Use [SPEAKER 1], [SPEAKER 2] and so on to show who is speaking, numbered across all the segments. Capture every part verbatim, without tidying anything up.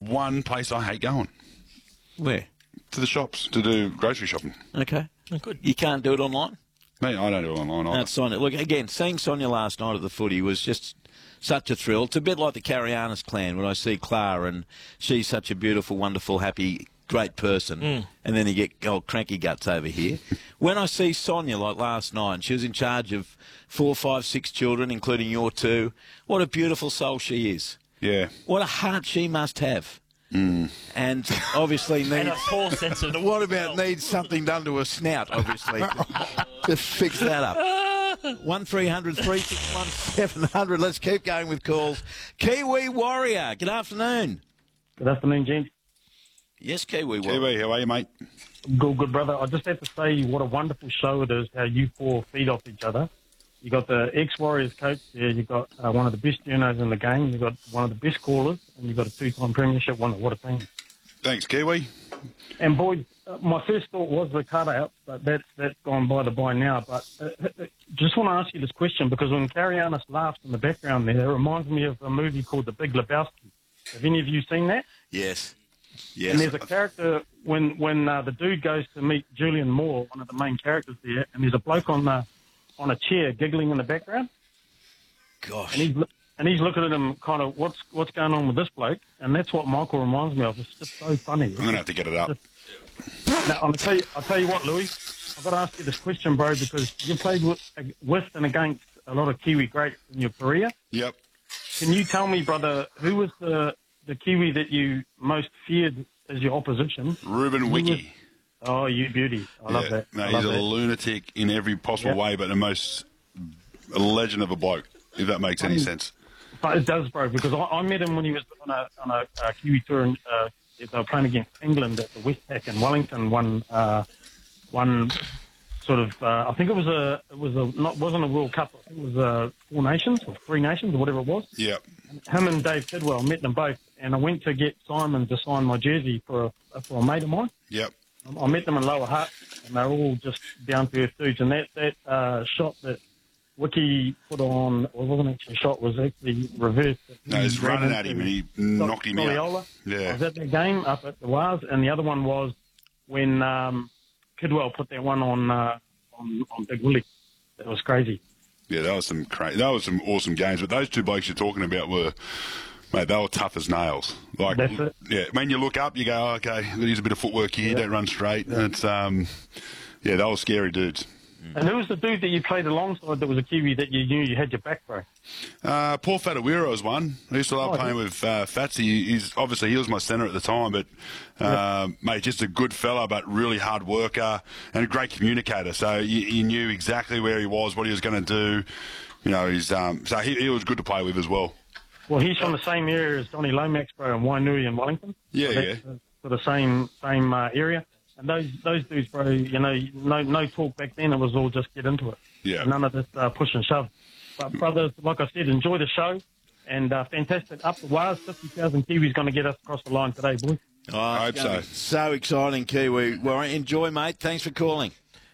[SPEAKER 1] one place I hate going.
[SPEAKER 2] Where?
[SPEAKER 1] To the shops to do grocery shopping.
[SPEAKER 2] Okay.
[SPEAKER 3] Oh, good.
[SPEAKER 2] You can't do it online?
[SPEAKER 1] Mate, I don't do it online either.
[SPEAKER 2] That's Sonia. Look, again, seeing Sonia last night at the footy was just such a thrill. It's a bit like the Carianis clan when I see Clara, and she's such a beautiful, wonderful, happy, great person.
[SPEAKER 3] Mm.
[SPEAKER 2] And then you get old cranky guts over here. When I see Sonia, like last night, and she was in charge of four, five, six children, including your two, what a beautiful soul she is.
[SPEAKER 1] Yeah.
[SPEAKER 2] What a heart she must have.
[SPEAKER 1] Mm.
[SPEAKER 2] And obviously needs...
[SPEAKER 3] And a poor sense of...
[SPEAKER 2] What about needs something done to her snout, obviously, to, to fix that up? one three hundred three six one seven hundred. Let's keep going with calls. Kiwi Warrior, good afternoon.
[SPEAKER 4] Good afternoon, James.
[SPEAKER 2] Yes, Kiwi Warrior.
[SPEAKER 1] Kiwi, how are you, mate?
[SPEAKER 4] Good, good, brother. I just have to say what a wonderful show it is, how you four feed off each other. You got the ex-Warriors coach there. You got uh, one of the best journos in the game. You got one of the best callers, and you got a two-time premiership winner. What a team!
[SPEAKER 1] Thanks, Kiwi.
[SPEAKER 4] And boys, uh, my first thought was the cutout, but that's that's gone by the by now. But uh, uh, just want to ask you this question because when Carianis laughs in the background there, it reminds me of a movie called The Big Lebowski. Have any of you seen that?
[SPEAKER 2] Yes. Yes.
[SPEAKER 4] And there's a character when when uh, the dude goes to meet Julian Moore, one of the main characters there, and there's a bloke on the on a chair giggling in the background.
[SPEAKER 2] Gosh.
[SPEAKER 4] And he's and he's looking at him, kind of what's what's going on with this bloke, and that's what Michael reminds me of. It's just so funny.
[SPEAKER 1] I'm gonna have to get it up.
[SPEAKER 4] Now, I'll tell you, I'll tell you what, Louis. I've got to ask you this question, bro, because you played with, with and against a lot of Kiwi greats in your career.
[SPEAKER 1] Yep.
[SPEAKER 4] Can you tell me, brother, who was the the Kiwi that you most feared as your opposition?
[SPEAKER 1] Ruben Wiki.
[SPEAKER 4] Oh, you beauty. I love
[SPEAKER 1] yeah.
[SPEAKER 4] that.
[SPEAKER 1] No,
[SPEAKER 4] I
[SPEAKER 1] he's
[SPEAKER 4] love
[SPEAKER 1] a
[SPEAKER 4] that.
[SPEAKER 1] lunatic in every possible
[SPEAKER 4] Yep.
[SPEAKER 1] way, but the most a legend of a bloke, if that makes any
[SPEAKER 4] Um,
[SPEAKER 1] sense.
[SPEAKER 4] But it does, bro, because I, I met him when he was on a, on a uh, Kiwi tour, and uh, they were playing against England at the Westpac in Wellington. One, uh, one sort of, uh, I think it was a, it was a, not wasn't a World Cup. I think it was uh, Four Nations or Three Nations or whatever it was.
[SPEAKER 1] Yep.
[SPEAKER 4] Him and Dave Tidwell, met them both, and I went to get Simon to sign my jersey for a, for a mate of mine.
[SPEAKER 1] Yep.
[SPEAKER 4] I met them in Lower Hutt, and they're all just down-to-earth dudes. And that, that uh, shot that Wiki put on, well, it wasn't actually a shot, was actually reversed.
[SPEAKER 1] No, he's
[SPEAKER 4] ran
[SPEAKER 1] running at
[SPEAKER 4] into
[SPEAKER 1] him and he knocked him out.
[SPEAKER 4] Soliola. I
[SPEAKER 1] Yeah.
[SPEAKER 4] was at that game up at the Waz, and the other one was when um, Kidwell put that one on, uh, on on Big Willie. That was crazy.
[SPEAKER 1] Yeah, that was some cra- that was some awesome games. But those two blokes you're talking about were, mate, they were tough as nails. Like,
[SPEAKER 4] That's it.
[SPEAKER 1] yeah, when you look up, you go, oh, okay, there's a bit of footwork here.
[SPEAKER 4] Yeah.
[SPEAKER 1] Don't run straight. Yeah. It's um, yeah, they were scary dudes.
[SPEAKER 4] And who was the dude that you played alongside that was a Kiwi that you knew you had your back, bro?
[SPEAKER 1] Uh, Paul Fatawira was one. I used to love
[SPEAKER 4] Oh,
[SPEAKER 1] playing
[SPEAKER 4] yeah.
[SPEAKER 1] with uh, Fatsy. He's obviously he was my centre at the time, but uh, mate, just a good fella, but really hard worker and a great communicator. So you, you knew exactly where he was, what he was going to do. You know, he's um, so he, he was good to play with as well.
[SPEAKER 4] Well, he's from the same area as Johnny Lomax, bro, in Wainui and Wellington.
[SPEAKER 1] Yeah,
[SPEAKER 4] so
[SPEAKER 1] yeah.
[SPEAKER 4] that's, uh, For the same same uh, area. And those those dudes, bro, you know, no no talk back then. It was all just get into it.
[SPEAKER 1] Yeah.
[SPEAKER 4] None of this uh, push and shove. But, brothers, like I said, enjoy the show. And uh, fantastic. Up the wires, fifty thousand Kiwis going to get us across the line today, boys.
[SPEAKER 2] Oh,
[SPEAKER 1] I
[SPEAKER 2] it's
[SPEAKER 1] hope
[SPEAKER 2] gonna
[SPEAKER 1] so.
[SPEAKER 2] be So exciting, Kiwi. Well, enjoy, mate. Thanks for calling.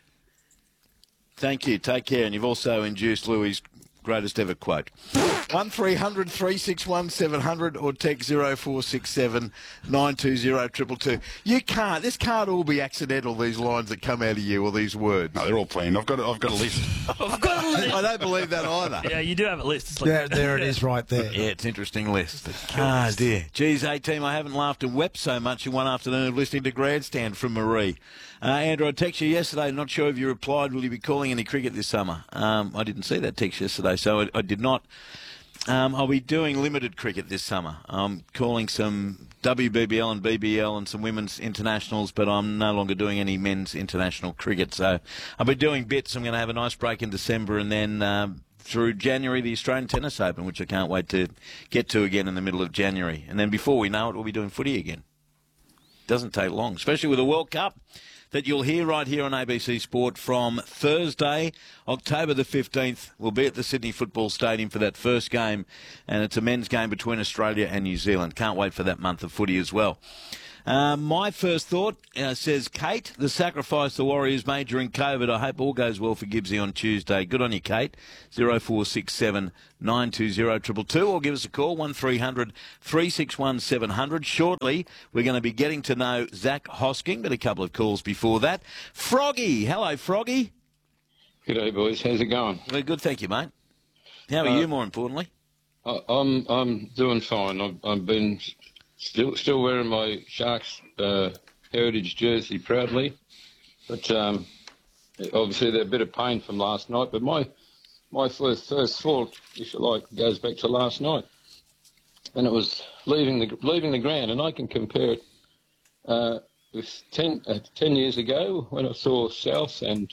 [SPEAKER 2] Thank you. Take care. And you've also induced Louis' greatest ever quote. one three hundred three six one seven hundred or text zero four six seven nine two zero two two two. You can't. This can't all be accidental, these lines that come out of you or these words.
[SPEAKER 1] No, they're all planned. I've got a, I've got a list.
[SPEAKER 3] I've got a list.
[SPEAKER 2] I don't believe that either.
[SPEAKER 3] Yeah, you do have a list. It's like,
[SPEAKER 5] There, there it is right there.
[SPEAKER 2] Yeah, it's an interesting list. Ah, dear. Geez, A-Team, I haven't laughed and wept so much in one afternoon of listening to Grandstand from Marie. Uh, Andrew, I texted you yesterday, not sure if you replied, will you be calling any cricket this summer? Um, I didn't see that text yesterday, so I, I did not. Um, I'll be doing limited cricket this summer. I'm calling some W B B L and B B L and some women's internationals, but I'm no longer doing any men's international cricket. So I'll be doing bits. I'm going to have a nice break in December and then um, through January, the Australian Tennis Open, which I can't wait to get to again in the middle of January. And then before we know it, we'll be doing footy again. Doesn't take long, especially with the World Cup that you'll hear right here on A B C Sport from Thursday, October the fifteenth. We'll be at the Sydney Football Stadium for that first game, and it's a men's game between Australia and New Zealand. Can't wait for that month of footy as well. Uh, my first thought, uh, says Kate, the sacrifice the Warriors made during COVID. I hope all goes well for Gibbsy on Tuesday. Good on you, Kate. zero four six seven nine two zero two two two, or give us a call, one three hundred three six one seven hundred. Shortly, we're going to be getting to know Zach Hosking, but a couple of calls before that. Froggy. Hello, Froggy.
[SPEAKER 5] G'day, boys. How's it going?
[SPEAKER 2] Well, good, thank you, mate. How are
[SPEAKER 5] Uh,
[SPEAKER 2] you, more importantly?
[SPEAKER 5] I, I'm I'm doing fine. I've, I've been still still wearing my Sharks uh, heritage jersey proudly, but um, obviously they're a bit of pain from last night. But my my first first fault, if you like, goes back to last night, and it was leaving the leaving the ground. And I can compare it uh, with ten uh, ten years ago when I saw South and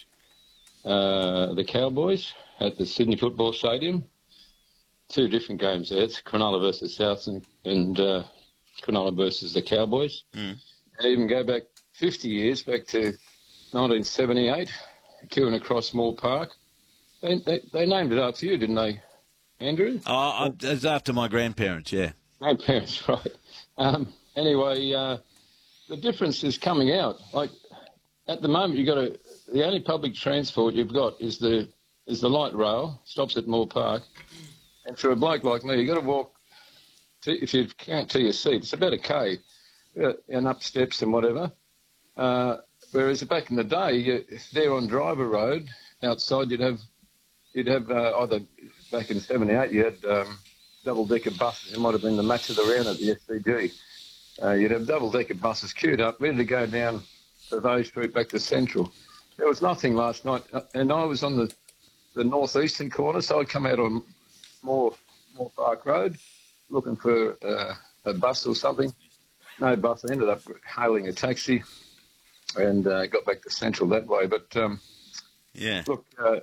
[SPEAKER 5] uh, the Cowboys at the Sydney Football Stadium. Two different games there. It's Cronulla versus South and, and uh, Cronulla versus the Cowboys.
[SPEAKER 2] Mm.
[SPEAKER 5] And even go back fifty years, back to nineteen seventy-eight, queuing across Moore Park. They, they, they named it after you, didn't they, Andrew?
[SPEAKER 2] Oh, I, it was after my grandparents, yeah.
[SPEAKER 5] Grandparents, right. Um, anyway, uh, the difference is coming out. Like, at the moment, you've got to, the only public transport you've got is the is the light rail, stops at Moore Park. And for a bloke like me, you've got to walk, to, if you can't to your seat, it's about a K, uh, and up steps and whatever. Uh, whereas back in the day, you, there on Driver Road, outside, you'd have, you'd have uh, either, back in seventy-eight, you had um, double-decker buses. It might have been the match of the round at the S C G. Uh, you'd have double-decker buses queued up, ready to go down Survey Street back to Central. There was nothing last night, and I was on the, the northeastern corner, so I'd come out on Moore, Moore Park Road, looking for uh, a bus or something. No bus. I ended up hailing a taxi and uh, got back to Central that way. But, um,
[SPEAKER 2] Yeah.
[SPEAKER 5] look, uh,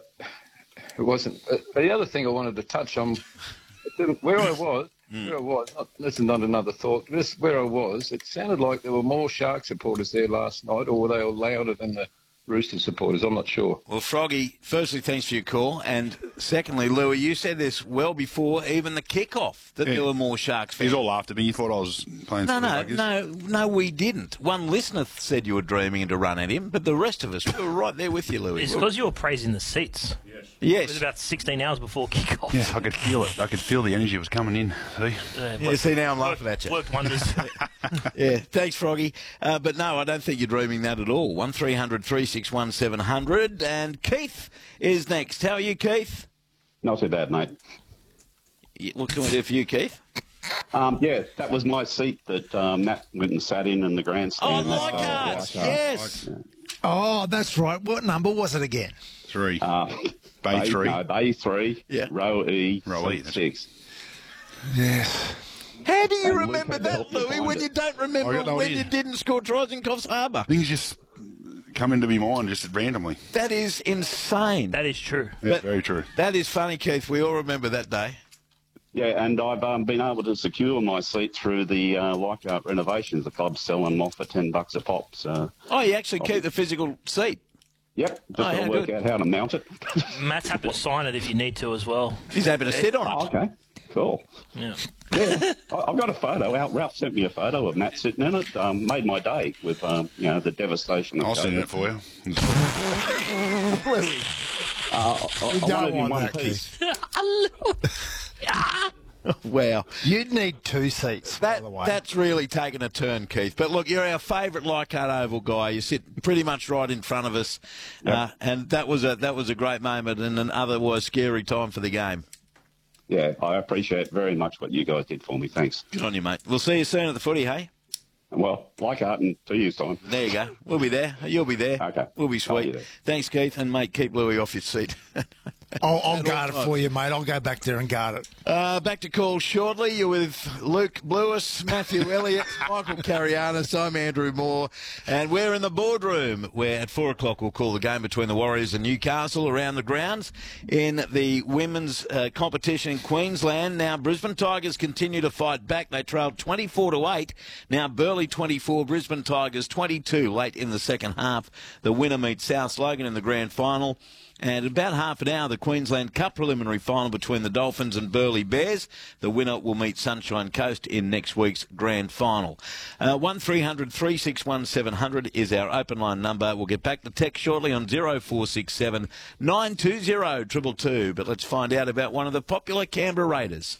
[SPEAKER 5] it wasn't... Uh, the other thing I wanted to touch on, where I was,
[SPEAKER 2] Mm.
[SPEAKER 5] where I was, not, this is not another thought, this where I was, it sounded like there were more Shark supporters there last night, or were they all louder than the Rooster supporters? I'm not sure.
[SPEAKER 2] Well, Froggy, firstly, thanks for your call. And secondly, Louis, you said this well before even the kickoff, that
[SPEAKER 1] Yeah.
[SPEAKER 2] there were more Sharks fans.
[SPEAKER 1] He's all after me. You thought I was playing
[SPEAKER 2] No,
[SPEAKER 1] silly
[SPEAKER 2] no,
[SPEAKER 1] buggers?
[SPEAKER 2] no, no, we didn't. One listener said you were dreaming to run at him, but the rest of us, we were right there with you, Louis.
[SPEAKER 3] It's because you were praising the seats. It
[SPEAKER 2] Yes.
[SPEAKER 3] was about sixteen hours before kickoff.
[SPEAKER 1] Yeah, I could feel it. I could feel the energy was coming in. See?
[SPEAKER 3] Uh,
[SPEAKER 2] Yeah, see, now I'm laughing at you.
[SPEAKER 3] Worked wonders.
[SPEAKER 2] Yeah, thanks, Froggy. Uh, but no, I don't think you're dreaming that at all. one three hundred three six one seven hundred. And Keith is next. How are you, Keith?
[SPEAKER 6] Not too bad, mate.
[SPEAKER 2] Yeah, what can we do for you, Keith?
[SPEAKER 6] Um, yeah, that was my seat that um, Matt went and sat in in the
[SPEAKER 2] Oh,
[SPEAKER 6] grandstand.
[SPEAKER 2] Leichhardt,
[SPEAKER 6] Uh,
[SPEAKER 2] yes.
[SPEAKER 7] Oh, that's right. What number was it again?
[SPEAKER 1] Three.
[SPEAKER 6] Uh,
[SPEAKER 1] Bay
[SPEAKER 6] Bay,
[SPEAKER 1] three.
[SPEAKER 6] No, Bay three.
[SPEAKER 2] Yeah.
[SPEAKER 6] Row E.
[SPEAKER 1] Row E,
[SPEAKER 6] seat
[SPEAKER 1] that's
[SPEAKER 6] six.
[SPEAKER 7] Yes.
[SPEAKER 2] How do you
[SPEAKER 6] And
[SPEAKER 2] remember
[SPEAKER 6] Luke had to
[SPEAKER 2] that,
[SPEAKER 6] help me
[SPEAKER 2] Louis,
[SPEAKER 6] find
[SPEAKER 2] when
[SPEAKER 6] it.
[SPEAKER 2] you don't remember
[SPEAKER 1] I got no
[SPEAKER 2] when
[SPEAKER 1] idea.
[SPEAKER 2] you didn't score tries in Coffs Harbour?
[SPEAKER 1] Things just come into my mind just randomly.
[SPEAKER 2] That is insane.
[SPEAKER 3] That is true.
[SPEAKER 1] Yeah,
[SPEAKER 2] But-
[SPEAKER 1] very true.
[SPEAKER 2] That is funny, Keith. We all remember that day.
[SPEAKER 6] Yeah, and I've um, been able to secure my seat through the uh, Leichhardt renovations. The club's selling them off for ten bucks a pop. So,
[SPEAKER 2] Oh, you actually keep the physical seat.
[SPEAKER 6] yep, just
[SPEAKER 2] Oh,
[SPEAKER 6] got
[SPEAKER 2] yeah,
[SPEAKER 6] to work
[SPEAKER 2] good.
[SPEAKER 6] out how to mount it.
[SPEAKER 3] Matt's happy to sign it if you need to as well.
[SPEAKER 2] He's having to sit on
[SPEAKER 6] Oh,
[SPEAKER 2] it.
[SPEAKER 6] okay, cool.
[SPEAKER 3] Yeah.
[SPEAKER 6] Yeah, I- I've got a photo out. Ralph sent me a photo of Matt sitting in it. Um, made my day with um, you know the devastation. Of
[SPEAKER 1] I'll send
[SPEAKER 6] COVID.
[SPEAKER 1] it for you.
[SPEAKER 6] Uh, I, I
[SPEAKER 7] don't
[SPEAKER 6] wanted in
[SPEAKER 7] want
[SPEAKER 6] one
[SPEAKER 7] that,
[SPEAKER 6] piece.
[SPEAKER 2] Wow.
[SPEAKER 7] You'd need two seats, by
[SPEAKER 2] That,
[SPEAKER 7] the way.
[SPEAKER 2] that's really taken a turn, Keith. But look, you're our favourite Leichhardt Oval guy. You sit pretty much right in front of us, uh, and that was a that was a great moment and an otherwise scary time for the game.
[SPEAKER 6] Yeah, I appreciate very much what you guys did for me. Thanks.
[SPEAKER 2] Good on you, mate. We'll see you soon at the footy, hey?
[SPEAKER 6] Well, Leichhardt in two years' time.
[SPEAKER 2] There you go. We'll be there. You'll be there.
[SPEAKER 6] Okay.
[SPEAKER 2] We'll be
[SPEAKER 6] I'll
[SPEAKER 2] sweet.
[SPEAKER 6] be there.
[SPEAKER 2] Thanks, Keith, and mate, keep Louis off your seat.
[SPEAKER 7] I'll, I'll
[SPEAKER 2] At
[SPEAKER 7] guard
[SPEAKER 2] all
[SPEAKER 7] it for you, mate. I'll go back there and guard it.
[SPEAKER 2] Uh, back to call shortly. You're with Luke Lewis, Matthew Elliott, Michael Carianis. I'm Andrew Moore, and we're in the boardroom where at four o'clock we'll call the game between the Warriors and Newcastle around the grounds in the women's uh, competition in Queensland. Now Brisbane Tigers continue to fight back. They trailed twenty-four to eight. Now Burleigh twenty-four, Brisbane Tigers twenty-two late in the second half. The winner meets South Logan in the grand final. And in about half an hour, the Queensland Cup preliminary final between the Dolphins and Burleigh Bears. The winner will meet Sunshine Coast in next week's grand final. Uh, one three hundred three six one seven hundred is our open line number. We'll get back to text shortly on zero four six seven nine two zero two two two. But let's find out about one of the popular Canberra Raiders.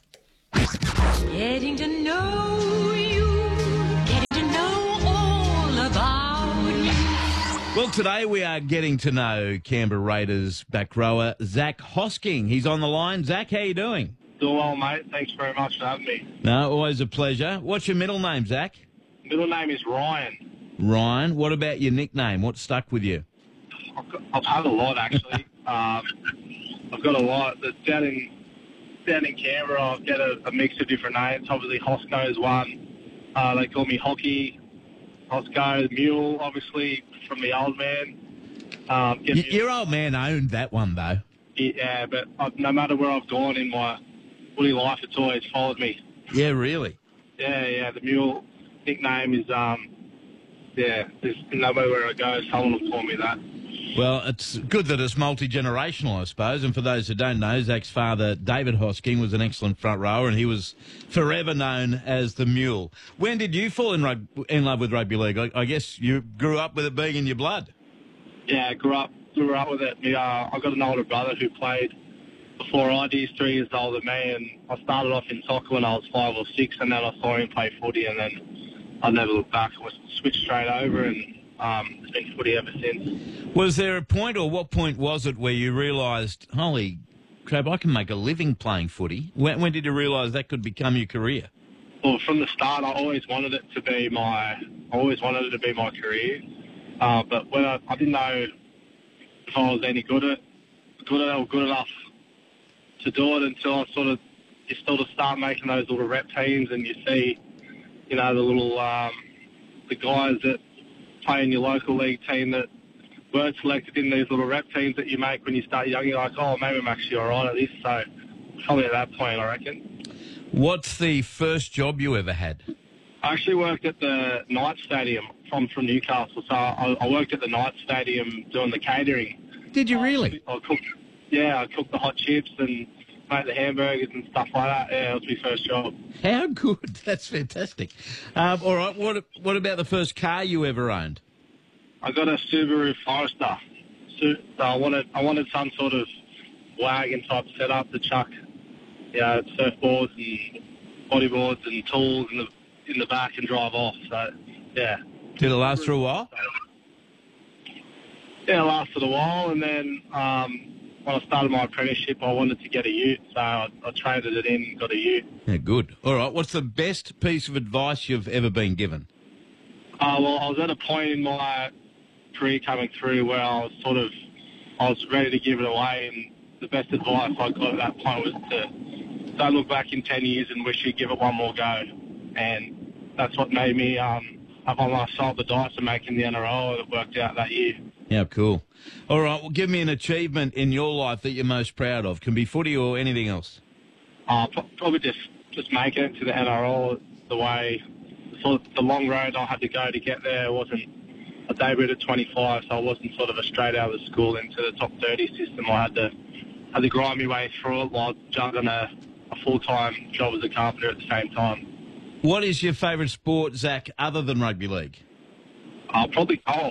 [SPEAKER 8] Getting to know you, getting to know all about you.
[SPEAKER 2] Well, today we are getting to know Canberra Raiders back rower Zach Hosking. He's on the line. Zach, how you doing?
[SPEAKER 9] Doing well, mate. Thanks very much for having me.
[SPEAKER 2] No, always a pleasure. What's your middle name, Zach?
[SPEAKER 9] Middle name is Ryan.
[SPEAKER 2] Ryan. What about your nickname? What stuck with you?
[SPEAKER 9] I've, got, I've had a lot, actually. um, I've got a lot. But down in down in Canberra, I've got a, a mix of different names. Obviously, Hosco is one. Uh, they call me Hockey. Hosco, Mule, obviously, from the old man. Um,
[SPEAKER 2] y- your old man owned that one, though.
[SPEAKER 9] Yeah, but I've, no matter where I've gone in my woolly life, it's always followed me.
[SPEAKER 2] Yeah, really?
[SPEAKER 9] Yeah, yeah. The Mule nickname is, um, yeah, there's no matter where I go, someone will call me that.
[SPEAKER 2] Well, it's good that it's multi-generational, I suppose. And for those who don't know, Zach's father, David Hosking, was an excellent front rower, and he was forever known as the Mule. When did you fall in, rug- in love with rugby league? I, I guess you grew up with it being in your blood.
[SPEAKER 9] Yeah, grew up grew up with it. Uh, I got an older brother who played before I did. He's three years older than me, and I started off in soccer when I was five or six, and then I saw him play footy, and then I never looked back. I switched straight over, and um, it's been footy ever since.
[SPEAKER 2] Was there a point, or what point was it, where you realised, holy crap, I can make a living playing footy? When, when did you realise that could become your career?
[SPEAKER 9] Well, from the start, I always wanted it to be my, I always wanted it to be my career. Uh, but when I, I didn't know if I was any good at, good at it or good enough to do it until I sort of, you sort of start making those little rep teams, and you see, you know, the little, um, the guys that play in your local league team that weren't selected in these little rep teams that you make when you start young. You're like, oh, maybe I'm actually all right at this. So probably at that point, I reckon.
[SPEAKER 2] What's the first job you ever had?
[SPEAKER 9] I actually worked at the Knights Stadium. I'm from Newcastle, so I, I worked at the Knights Stadium doing the catering.
[SPEAKER 2] Did you really?
[SPEAKER 9] I, I cooked, yeah, I cooked the hot chips and made the hamburgers and stuff like that. Yeah, it was my first job.
[SPEAKER 2] How good. That's fantastic. Um, all right, what what about the first car you ever owned?
[SPEAKER 9] I got a Subaru Forester. So I wanted I wanted some sort of wagon type setup to chuck, you know, surfboards and bodyboards and tools in the in the back and drive off. So yeah.
[SPEAKER 2] Did it last for a while?
[SPEAKER 9] Yeah, it lasted a while, and then um, when I started my apprenticeship, I wanted to get a ute, so I, I traded it in and got a ute.
[SPEAKER 2] Yeah, good. All right, what's the best piece of advice you've ever been given?
[SPEAKER 9] Uh, well, I was at a point in my career coming through where I was sort of, I was ready to give it away, and the best advice I got at that point was to don't look back in ten years and wish you'd give it one more go. And that's what made me um, up on my side of the dice and making the N R L, and it worked out that year.
[SPEAKER 2] Yeah, cool. All right, well, give me an achievement in your life that you're most proud of. Can be footy or anything else.
[SPEAKER 9] Uh, probably just, just making it to the N R L the way, sort of the long road I had to go to get there. It wasn't a debuted at twenty-five, so I wasn't sort of a straight out of school into the top thirty system. I had to had to grind my way through it while juggling a, a full-time job as a carpenter at the same time.
[SPEAKER 2] What is your favourite sport, Zach, other than rugby league?
[SPEAKER 9] Uh, probably golf.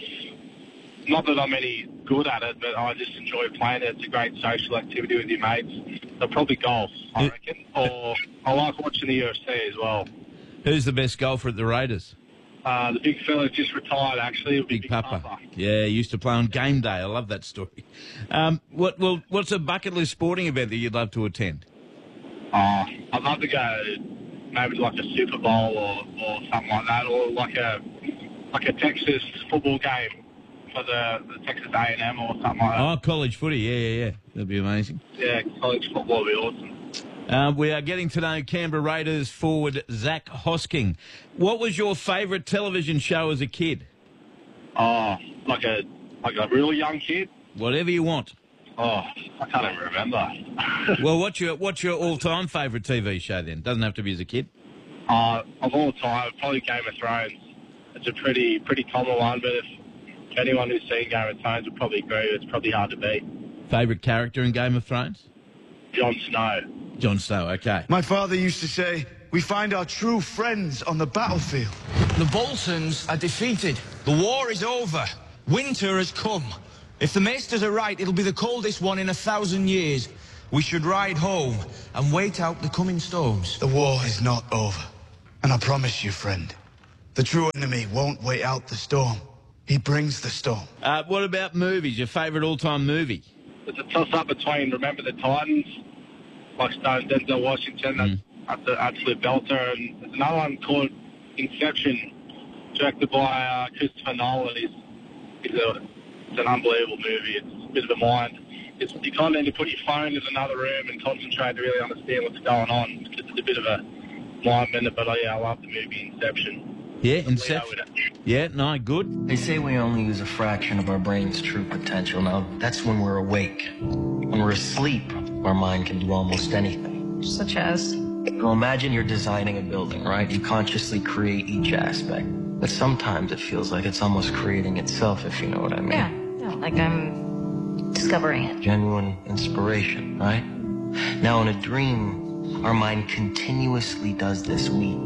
[SPEAKER 9] Not that I'm any good at it, but I just enjoy playing it. It's a great social activity with your mates. So probably golf, I reckon. Or I like watching the U F C as well.
[SPEAKER 2] Who's the best golfer at the Raiders?
[SPEAKER 9] Uh, the big fella's just retired, actually. It'll be
[SPEAKER 2] Big,
[SPEAKER 9] Big
[SPEAKER 2] Papa.
[SPEAKER 9] Papa.
[SPEAKER 2] Yeah, he used to play on game day. I love that story. Um, what, well, what's a bucket list sporting event that you'd love to attend?
[SPEAKER 9] Uh, I'd love to go maybe like a Super Bowl or, or something like that, or like a like a Texas football game for the, the Texas A and M or something like that.
[SPEAKER 2] Oh, college footy. Yeah, yeah, yeah. That'd be amazing.
[SPEAKER 9] Yeah, college football would be awesome.
[SPEAKER 2] Uh, we are getting to know Canberra Raiders forward Zach Hosking. What was your favourite television show as a kid?
[SPEAKER 9] Oh, like a like a real young kid?
[SPEAKER 2] Whatever you want.
[SPEAKER 9] Oh, I can't even remember.
[SPEAKER 2] Well, what's your what's your all-time favourite T V show then? Doesn't have to be as a kid.
[SPEAKER 9] Uh, of all time, probably Game of Thrones. It's a pretty pretty common one, but if anyone who's seen Game of Thrones would probably agree it's probably hard to beat.
[SPEAKER 2] Favourite character in Game of Thrones?
[SPEAKER 9] Jon Snow.
[SPEAKER 2] Jon Snow, okay.
[SPEAKER 10] My father used to say, we find our true friends on the battlefield.
[SPEAKER 11] The Boltons are defeated. The war is over. Winter has come. If the Maesters are right, it'll be the coldest one in a thousand years. We should ride home and wait out the coming storms.
[SPEAKER 10] The war is not over. And I promise you, friend, the true enemy won't wait out the storm. He brings the storm.
[SPEAKER 2] Uh, what about movies? Your favourite all-time movie?
[SPEAKER 9] It's a toss-up between Remember the Titans, like Stone Denzel Washington,
[SPEAKER 2] Mm.
[SPEAKER 9] that's, that's an absolute belter, and there's another one called Inception, directed by uh, Christopher Nolan. He's, he's a, it's an unbelievable movie. It's a bit of a mind. It's, you kind of need to put your phone in another room and concentrate to really understand what's going on, because it's a bit of a mind bender, but uh, yeah, I love the movie Inception.
[SPEAKER 2] Yeah, Inception. Yeah, no, good.
[SPEAKER 12] They say we only use a fraction of our brain's true potential. Now, that's when we're awake. When we're asleep, our mind can do almost anything.
[SPEAKER 13] Such as?
[SPEAKER 12] Well, imagine you're designing a building, right? You consciously create each aspect. But sometimes it feels like it's almost creating itself, if you know what I mean.
[SPEAKER 13] Yeah, yeah, like I'm discovering it.
[SPEAKER 12] Genuine inspiration, right? Now, in a dream, our mind continuously does this. We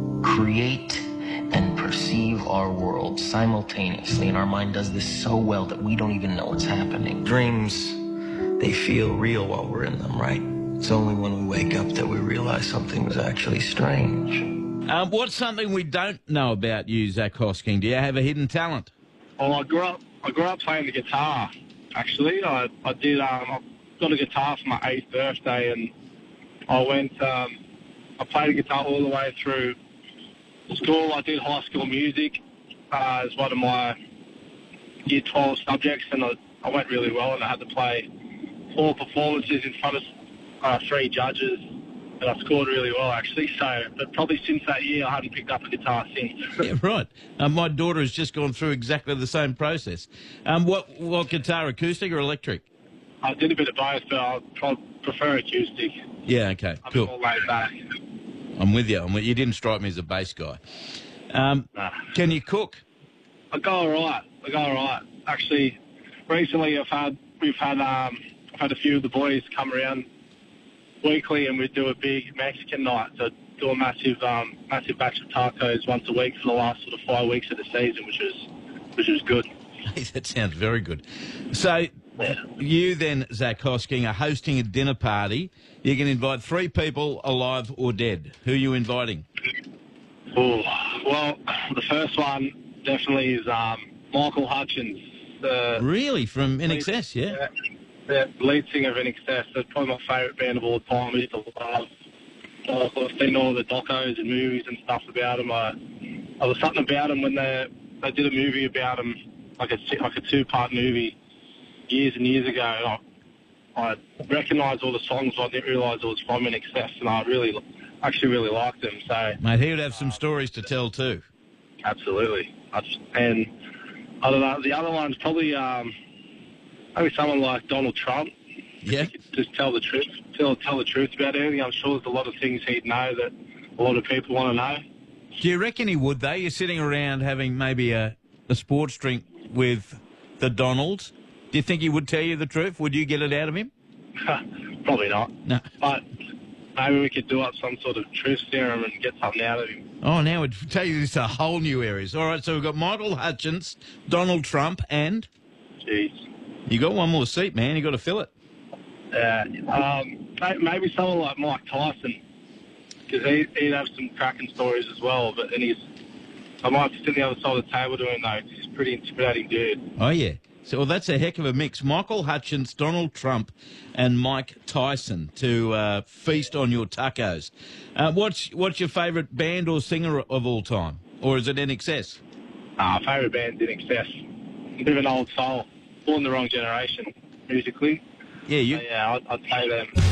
[SPEAKER 12] create and perceive our world simultaneously, and our mind does this so well that we don't even know what's happening. Dreams, they feel real while we're in them, right? It's only when we wake up that we realize something was actually strange.
[SPEAKER 2] Um, what's something we don't know about you, Zach Hosking? Do you have a hidden talent?
[SPEAKER 9] Well, I grew up. I grew up playing the guitar. Actually, I, I did. Um, I got a guitar for my eighth birthday, and I went. Um, I played the guitar all the way through school. I did high school music uh, as one of my year twelve subjects, and I, I went really well. And I had to play four performances in front of uh, three judges, and I scored really well, actually. So, but probably since that year, I haven't picked up a guitar since.
[SPEAKER 2] Yeah, right. Um, my daughter has just gone through exactly the same process. Um, what what guitar, acoustic or electric?
[SPEAKER 9] I did a bit of both, but I probably prefer acoustic.
[SPEAKER 2] Yeah, okay,
[SPEAKER 9] I'm
[SPEAKER 2] cool.
[SPEAKER 9] more laid back.
[SPEAKER 2] I'm with you. I'm with, you didn't strike me as a bass guy. Um,
[SPEAKER 9] Nah.
[SPEAKER 2] Can you cook?
[SPEAKER 9] I go all right. I go all right. Actually, recently I've had we've had um, I've had a few of the boys come around weekly, and we do a big Mexican night. So do a massive um, massive batch of tacos once a week for the last sort of five weeks of the season, which is which is good.
[SPEAKER 2] That sounds very good. So you then, Zach Hosking, are hosting a dinner party. You can invite three people, alive or dead. Who are you inviting?
[SPEAKER 9] Oh, well, the first one definitely is um, Michael Hutchins. The
[SPEAKER 2] Really? From In Excess, yeah?
[SPEAKER 9] The lead singer of In Excess. That's probably my favourite band of all time. I used to love. I've seen all the docos and movies and stuff about him. I, I was something about him when they they did a movie about him, like a like a two part movie, years and years ago. And I, I recognised all the songs, but I didn't realise it was from In Excess, and I really, actually really liked them. So
[SPEAKER 2] Mate, he would have some stories to tell too.
[SPEAKER 9] absolutely. I just, and I don't know. The other one's probably um, maybe someone like Donald Trump.
[SPEAKER 2] Yeah.
[SPEAKER 9] Just tell the truth. Tell tell the truth about everything. I'm sure there's a lot of things he'd know that a lot of people want to know.
[SPEAKER 2] Do you reckon he would, though? You're sitting around having maybe a, a sports drink with the Donalds. Do you think he would tell you the truth? Would you get it out of him?
[SPEAKER 9] Probably not.
[SPEAKER 2] No.
[SPEAKER 9] But maybe we could do up some sort of truth serum and get something out of him.
[SPEAKER 2] Oh, now it'd take you to whole new areas. All right, so we've got Michael Hutchins, Donald Trump, and...
[SPEAKER 9] Jeez.
[SPEAKER 2] You got one more seat, man. You got to fill it.
[SPEAKER 9] Yeah. Um, may- maybe someone like Mike Tyson, because he, he'd have some cracking stories as well. But then he's... I might sit on the other side of the table doing those. He's a pretty intimidating dude.
[SPEAKER 2] Oh, yeah. So well, that's a heck of a mix. Michael Hutchins, Donald Trump, and Mike Tyson to uh, feast on your tacos. Uh, what's what's your favourite band or singer of all time? Or is it In Excess?
[SPEAKER 9] Uh, favourite band, In Excess. A bit of an old soul. Born the wrong generation, musically.
[SPEAKER 2] Yeah, you...
[SPEAKER 9] So, yeah, I'd, I'd say them.